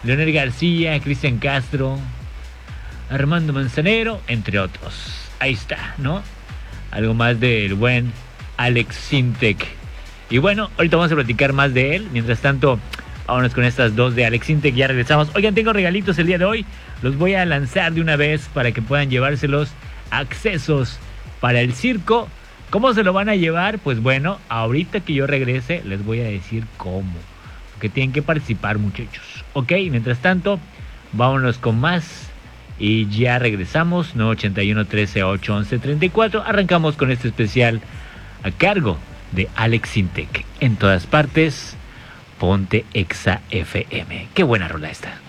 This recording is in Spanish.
Leonel García, Cristian Castro, Armando Manzanero, entre otros. Ahí está, ¿no? Algo más del buen Alex Sintek. Y bueno, ahorita vamos a platicar más de él. Mientras tanto, vámonos con estas dos de Alex Sintek. Ya regresamos. Oigan, tengo regalitos el día de hoy. Los voy a lanzar de una vez para que puedan llevárselos. Accesos para el circo. ¿Cómo se lo van a llevar? Pues bueno, ahorita que yo regrese les voy a decir cómo. Porque tienen que participar, muchachos. Ok, mientras tanto, vámonos con más. Y ya regresamos. 981-13-811-34. Arrancamos con este especial a cargo de Alex Sintek. En todas partes, ponte Exa FM. Qué buena rola esta.